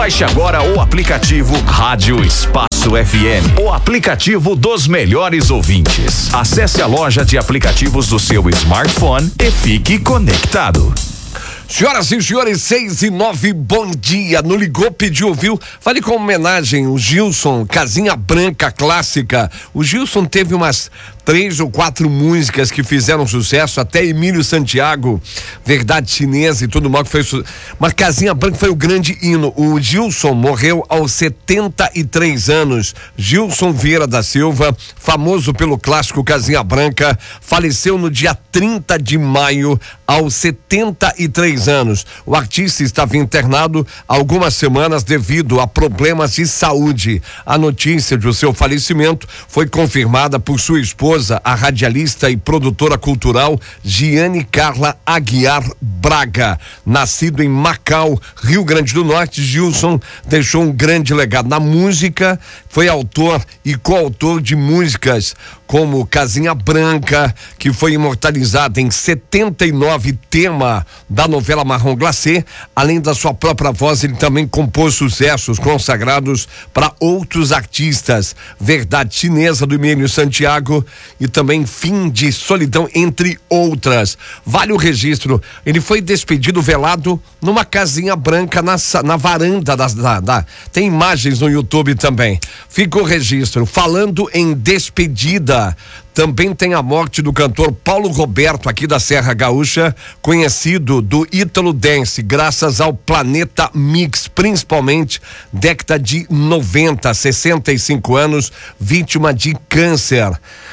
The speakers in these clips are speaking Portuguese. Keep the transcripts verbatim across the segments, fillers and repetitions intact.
Baixe agora o aplicativo Rádio Espaço F M, o aplicativo dos melhores ouvintes. Acesse a loja de aplicativos do seu smartphone e fique conectado. Senhoras e senhores, seis e nove, bom dia. No Ligou, Pediu, Ouviu. Vale como homenagem o Gilson, Casinha Branca clássica. O Gilson teve umas três ou quatro músicas que fizeram sucesso, até Emílio Santiago, Verdade Chinesa e tudo mais, que foi su... Mas Casinha Branca foi o grande hino. O Gilson morreu aos setenta e três anos. Gilson Vieira da Silva, famoso pelo clássico Casinha Branca, faleceu no dia trinta de maio aos setenta e três anos. O artista estava internado há algumas semanas devido a problemas de saúde. A notícia de seu falecimento foi confirmada por sua esposa, a radialista e produtora cultural Giane Carla Aguiar Braga. Nascido em Macau, Rio Grande do Norte, Gilson deixou um grande legado na música. Foi autor e coautor de músicas como Casinha Branca, que foi imortalizada em setenta e nove, tema da novela Marrom Glacê. Além da sua própria voz, ele também compôs sucessos consagrados para outros artistas. Verdade Chinesa, do Emílio Santiago, e também Fim de Solidão, entre outras. Vale o registro, ele foi despedido velado numa casinha branca na, na varanda da, da, da. Tem imagens no YouTube também. Fica o registro. Falando em despedida, também tem a morte do cantor Paulo Roberto, aqui da Serra Gaúcha, conhecido do Ítalo Dance, graças ao Planeta Mix, principalmente década de noventa, sessenta e cinco anos, vítima de câncer.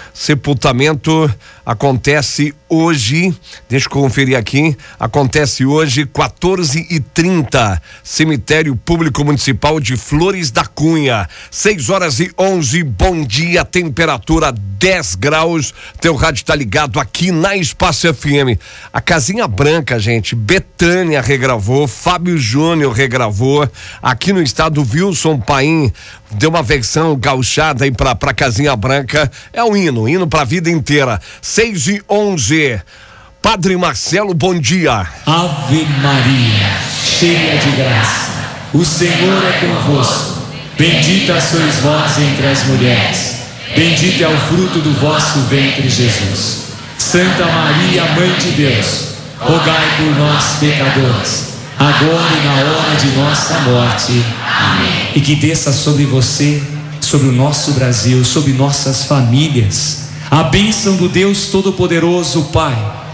Sepultamento acontece hoje, deixa eu conferir aqui, acontece hoje, quatorze e trinta, Cemitério Público Municipal de Flores da Cunha. seis horas e onze, bom dia, temperatura dez graus, teu rádio tá ligado aqui na Espaço F M. A Casinha Branca, gente, Betânia regravou, Fábio Júnior regravou, aqui no estado Wilson Paim deu uma versão gauchada aí pra, pra Casinha Branca. É um hino, hino pra vida inteira. seis e onze. Padre Marcelo, bom dia. Ave Maria, cheia de graça, o Senhor é convosco. Bendita sois vós entre as mulheres, bendito é o fruto do vosso ventre, Jesus. Santa Maria, Mãe de Deus, rogai por nós, pecadores, agora e na hora de nossa morte. Amém. E que desça sobre você, sobre o nosso Brasil, sobre nossas famílias, a bênção do Deus Todo-Poderoso, Pai,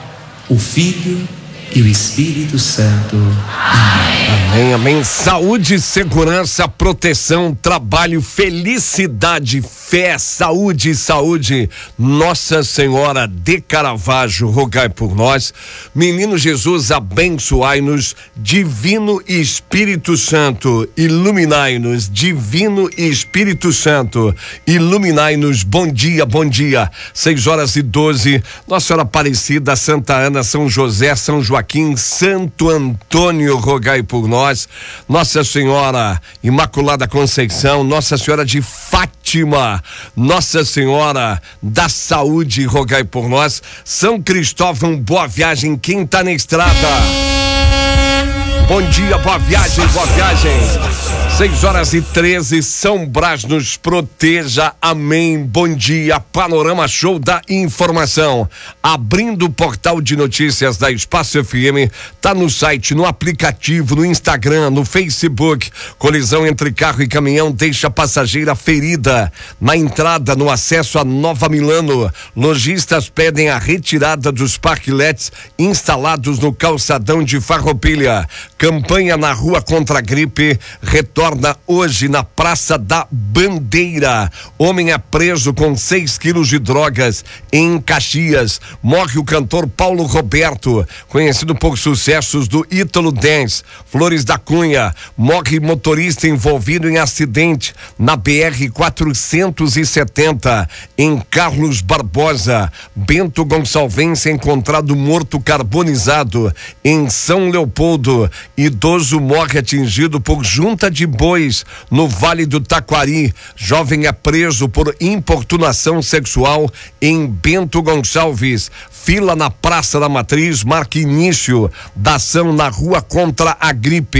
o Filho e o Espírito Santo. Amém. Amém, amém. Saúde, segurança, proteção, trabalho, felicidade, fé, saúde, saúde. Nossa Senhora de Caravaggio, rogai por nós. Menino Jesus, abençoai-nos. Divino Espírito Santo, iluminai-nos. Divino Espírito Santo, iluminai-nos. Bom dia, bom dia. seis horas e doze. Nossa Senhora Aparecida, Santa Ana, São José, São Joaquim, Santo Antônio, rogai por nós. Nossa Senhora Imaculada Conceição, Nossa Senhora de Fátima, Nossa Senhora da Saúde, rogai por nós. São Cristóvão, boa viagem, quem tá na estrada? Bom dia, boa viagem, boa viagem. seis horas e treze, São Brás nos proteja, amém. Bom dia, Panorama Show da Informação. Abrindo o portal de notícias da Espaço F M, tá no site, no aplicativo, no Instagram, no Facebook. Colisão entre carro e caminhão deixa passageira ferida. Na entrada, no acesso a Nova Milano, lojistas pedem a retirada dos parqueletes instalados no calçadão de Farroupilha. Campanha na rua contra a gripe retorna hoje na Praça da Bandeira. Homem é preso com seis quilos de drogas em Caxias. Morre o cantor Paulo Roberto, conhecido por sucessos do Ítalo Dance. Flores da Cunha. Morre motorista envolvido em acidente na B R quatrocentos e setenta em Carlos Barbosa. Bento Gonçalvense encontrado morto carbonizado em São Leopoldo. Idoso morre atingido por junta de bois no Vale do Taquari. Jovem é preso por importunação sexual em Bento Gonçalves. Fila na Praça da Matriz marca início da ação na rua contra a gripe.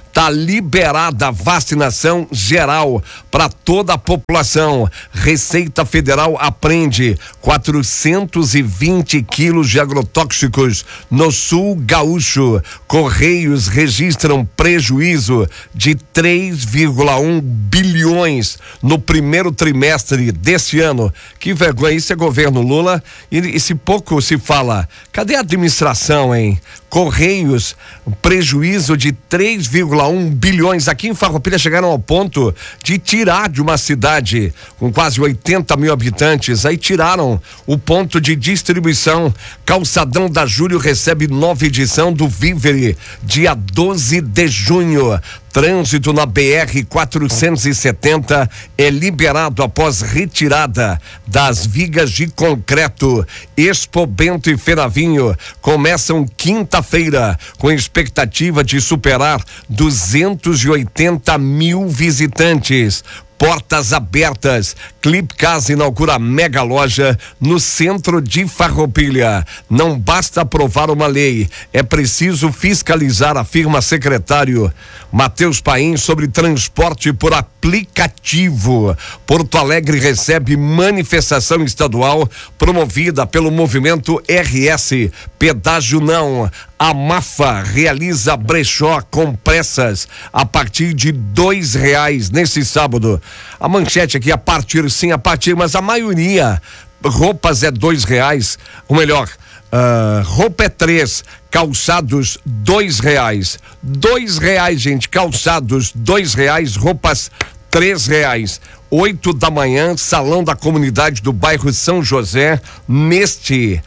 Tá liberada a vacinação geral para toda a população. Receita Federal apreende quatrocentos e vinte quilos de agrotóxicos no sul gaúcho. Correios registram prejuízo de três vírgula um bilhões no primeiro trimestre deste ano. Que vergonha, isso é governo Lula. E, e se pouco se fala, cadê a administração, hein? Correios, prejuízo de três vírgula um bilhões. Aqui em Farroupilha chegaram ao ponto de tirar de uma cidade com quase oitenta mil habitantes, aí tiraram o ponto de distribuição. Calçadão da Júlio recebe nova edição do Vivere, dia doze de junho. Trânsito na B R quatrocentos e setenta é liberado após retirada das vigas de concreto. Expo Bento e Feravinho começam quinta-feira com expectativa de superar duzentos e oitenta mil visitantes. Portas abertas. Clip Casa inaugura mega loja no centro de Farroupilha. Não basta aprovar uma lei, é preciso fiscalizar, afirma secretário Matheus Paim sobre transporte por aplicativo. Porto Alegre recebe manifestação estadual promovida pelo movimento R S. Pedágio não. A Mafa realiza brechó com pressas a partir de dois reais nesse sábado. A manchete aqui, a partir sim, a partir, mas a maioria, roupas é dois reais, ou melhor, uh, roupa é três, calçados dois reais. Dois reais, gente, calçados dois reais, roupas três reais. Oito da manhã, Salão da Comunidade do bairro São José, neste,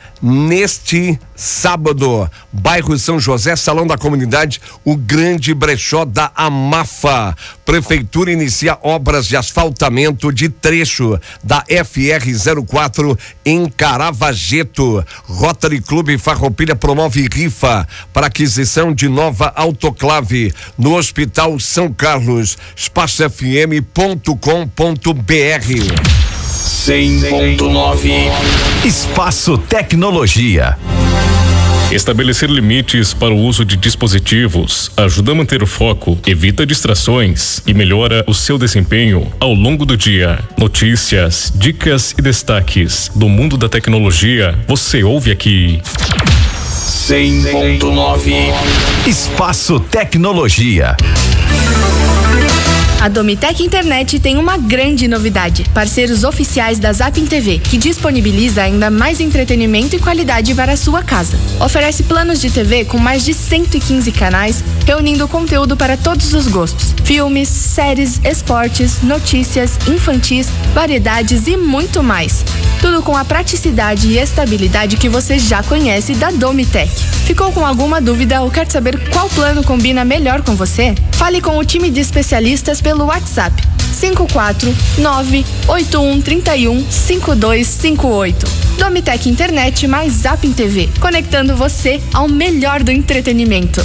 neste sábado, bairro São José, Salão da Comunidade, o grande brechó da Amafa. Prefeitura inicia obras de asfaltamento de trecho da F R zero quatro em Caravaggio. Rotary Clube Farroupilha promove rifa para aquisição de nova autoclave no Hospital São Carlos. espaço f m ponto com ponto b r. cem ponto nove Espaço Tecnologia. Estabelecer limites para o uso de dispositivos ajuda a manter o foco, evita distrações e melhora o seu desempenho ao longo do dia. Notícias, dicas e destaques do mundo da tecnologia você ouve aqui. cem ponto nove Espaço Tecnologia. A Domitec Internet tem uma grande novidade. Parceiros oficiais da Zapin T V, que disponibiliza ainda mais entretenimento e qualidade para a sua casa. Oferece planos de T V com mais de cento e quinze canais, reunindo conteúdo para todos os gostos. Filmes, séries, esportes, notícias, infantis, variedades e muito mais. Tudo com a praticidade e estabilidade que você já conhece da Domitec. Ficou com alguma dúvida ou quer saber qual plano combina melhor com você? Fale com o time de especialistas pelo WhatsApp cinco quatro nove oito um três um cinco dois cinco oito. Domitec Internet mais Zapin T V, conectando você ao melhor do entretenimento.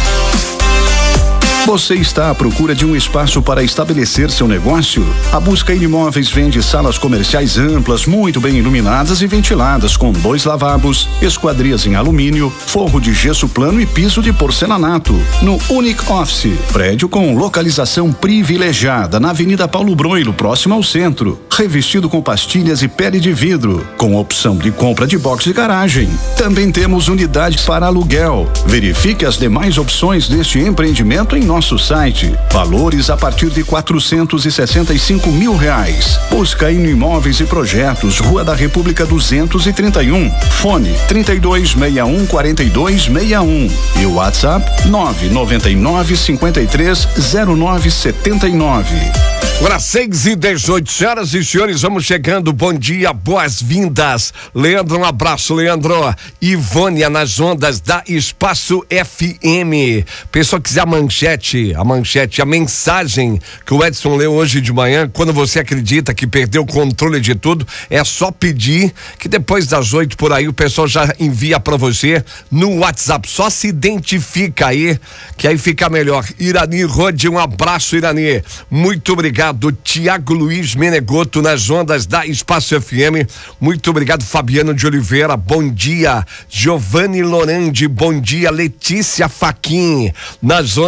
Você está à procura de um espaço para estabelecer seu negócio? A Busca Imóveis vende salas comerciais amplas, muito bem iluminadas e ventiladas, com dois lavabos, esquadrias em alumínio, forro de gesso plano e piso de porcelanato. No Unique Office, prédio com localização privilegiada na Avenida Paulo Broilo, próximo ao centro, revestido com pastilhas e pele de vidro, com opção de compra de box e garagem. Também temos unidades para aluguel. Verifique as demais opções deste empreendimento em nosso site. Valores a partir de quatrocentos e sessenta e cinco mil reais. Busca em Imóveis e Projetos, Rua da República duzentos e trinta e um. Fone trinta e dois sessenta e um quarenta e dois sessenta e um. E o WhatsApp nove nove nove cinquenta e três zero nove setenta e nove. Agora seis e dezoito, senhoras e senhores, vamos chegando. Bom dia, boas-vindas. Leandro, um abraço, Leandro. Ivônia nas ondas da Espaço F M. Pessoal, quiser a manchete, a manchete, a mensagem que o Edson leu hoje de manhã, quando você acredita que perdeu o controle de tudo, é só pedir que depois das oito por aí o pessoal já envia para você no WhatsApp. Só se identifica aí, que aí fica melhor. Irani Rode, um abraço, Irani. Muito obrigado. Tiago Luiz Menegoto nas ondas da Espaço F M. Muito obrigado, Fabiano de Oliveira. Bom dia. Giovanni Lorandi, bom dia. Letícia Faquin nas ondas da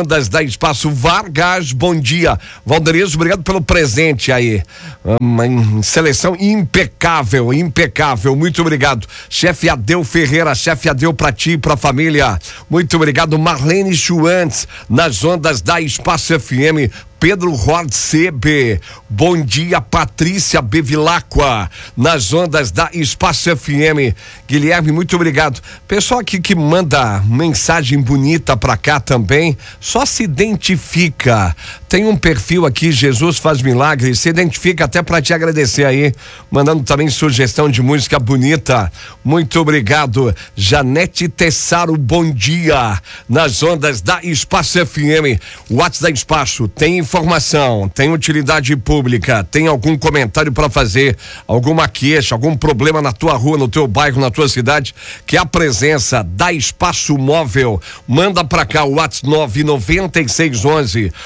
da Espaço Vargas, bom dia. Valderizo, obrigado pelo presente aí. Uma seleção impecável, impecável, muito obrigado. Chefe Adeu Ferreira, chefe Adeu pra ti e pra família. Muito obrigado, Marlene Schwantz, nas ondas da Espaço F M. Pedro Rod C B, bom dia, Patrícia Bevilacqua, nas ondas da Espaço F M. Guilherme, muito obrigado. Pessoal aqui que manda mensagem bonita pra cá também, só se identifica. Tem um perfil aqui, Jesus Faz Milagres, se identifica até pra te agradecer aí, mandando também sugestão de música bonita. Muito obrigado. Janete Tessaro, bom dia, nas ondas da Espaço F M. WhatsApp da Espaço, tem informação, tem utilidade pública, tem algum comentário para fazer, alguma queixa, algum problema na tua rua, no teu bairro, na tua cidade, que a presença da Espaço Móvel, manda para cá o WhatsApp nove nove seis um um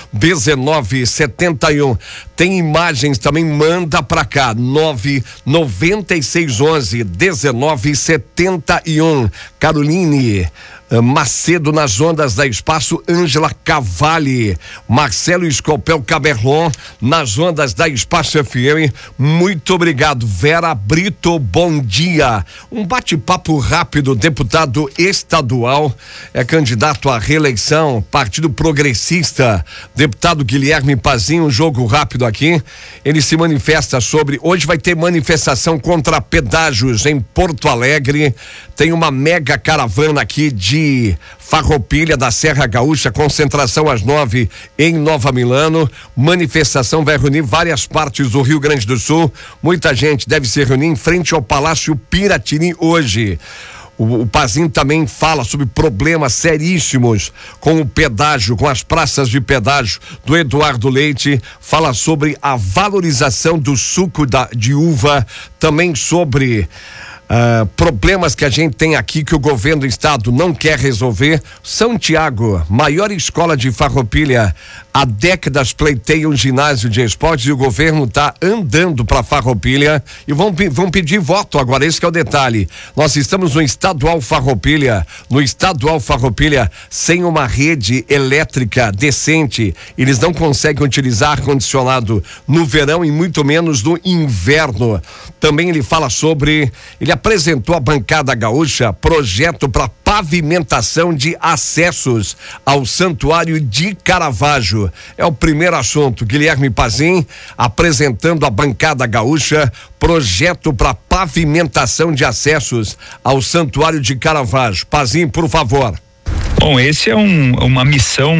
um nove sete um. Tem imagens também, manda para cá nove nove seis um um um nove sete um. Caroline Macedo nas ondas da Espaço, Ângela Cavalli, Marcelo Escopel Caberlon nas ondas da Espaço F M, muito obrigado. Vera Brito, bom dia. Um bate-papo rápido, deputado estadual, é candidato à reeleição, Partido Progressista, deputado Guilherme Pazinho, um jogo rápido aqui, ele se manifesta sobre, hoje vai ter manifestação contra pedágios em Porto Alegre, tem uma mega caravana aqui de de Farroupilha da Serra Gaúcha, concentração às nove em Nova Milano. Manifestação vai reunir várias partes do Rio Grande do Sul. Muita gente deve se reunir em frente ao Palácio Piratini hoje. O, o Pazinho também fala sobre problemas seríssimos com o pedágio, com as praças de pedágio do Eduardo Leite, fala sobre a valorização do suco da, de uva, também sobre Uh, problemas que a gente tem aqui que o governo do estado não quer resolver. São Tiago, maior escola de Farroupilha, há décadas pleiteia um ginásio de esportes e o governo está andando para Farroupilha e vão, vão pedir voto agora, esse que é o detalhe. Nós estamos no estadual Farroupilha, no estadual Farroupilha sem uma rede elétrica decente, eles não conseguem utilizar ar-condicionado no verão e muito menos no inverno. Também ele fala sobre, ele apresentou à bancada gaúcha projeto para pavimentação de acessos ao Santuário de Caravaggio. É o primeiro assunto. Guilherme Pazin apresentando à bancada gaúcha projeto para pavimentação de acessos ao Santuário de Caravaggio. Pazin, por favor. Bom, esse é um, uma missão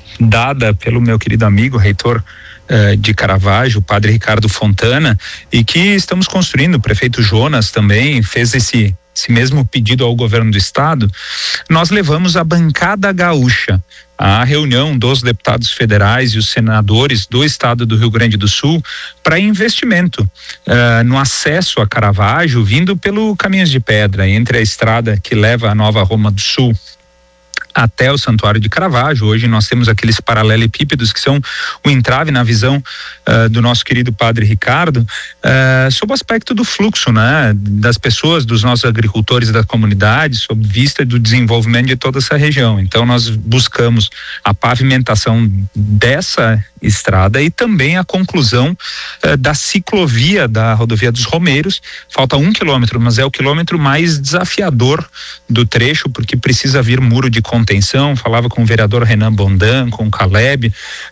dada pelo meu querido amigo, reitor de Caravaggio, o padre Ricardo Fontana, e que estamos construindo. O prefeito Jonas também fez esse, esse mesmo pedido ao governo do estado. Nós levamos a bancada gaúcha à reunião dos deputados federais e os senadores do estado do Rio Grande do Sul para investimento uh, no acesso a Caravaggio, vindo pelo Caminhos de Pedra, entre a estrada que leva a Nova Roma do Sul até o Santuário de Caravaggio. Hoje nós temos aqueles paralelepípedos que são o entrave na visão uh, do nosso querido padre Ricardo, uh, sob o aspecto do fluxo, né, das pessoas, dos nossos agricultores da comunidade, sob vista do desenvolvimento de toda essa região. Então nós buscamos a pavimentação dessa estrada e também a conclusão uh, da ciclovia da rodovia dos Romeiros. Falta um quilômetro, mas é o quilômetro mais desafiador do trecho, porque precisa vir muro de contenção. Falava com o vereador Renan Bondan, com o Caleb,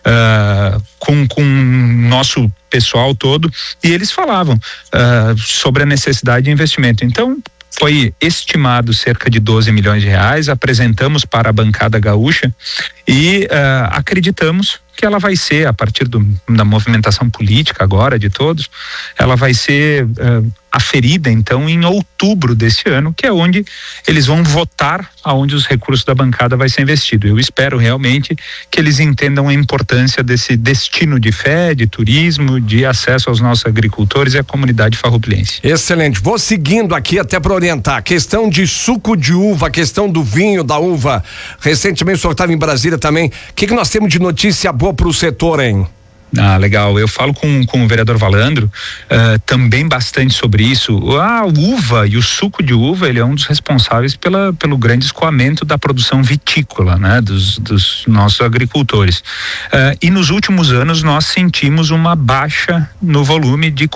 uh, com com nosso pessoal todo, e eles falavam uh, sobre a necessidade de investimento. Então foi estimado cerca de doze milhões de reais, apresentamos para a bancada gaúcha e uh, acreditamos que ela vai ser, a partir do, da movimentação política agora de todos, ela vai ser uh, aferida então em outubro desse ano, que é onde eles vão votar aonde os recursos da bancada vai ser investido. Eu espero realmente que eles entendam a importância desse destino de fé, de turismo, de acesso aos nossos agricultores e à comunidade farroupilense. Excelente. Vou seguindo aqui até para orientar. A questão de suco de uva, a questão do vinho, da uva. Recentemente o senhor estava em Brasília também. O que, que nós temos de notícia boa para o setor, hein? Ah, legal. Eu falo com, com o vereador Valandro uh, também bastante sobre isso. A uva e o suco de uva, ele é um dos responsáveis pela, pelo grande escoamento da produção vitícola, né, dos, dos nossos agricultores. Uh, e nos últimos anos nós sentimos uma baixa no volume de